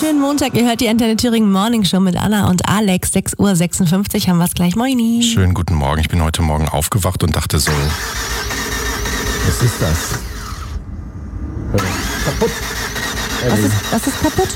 wunderschönen Montag. Ihr hört die Antenne Thüringen Morning Show mit Anna und Alex. 6:56 Uhr haben wir es gleich. Moini. Schönen guten Morgen. Ich bin heute Morgen aufgewacht und dachte so, was ist das? Kaputt. Was ist kaputt?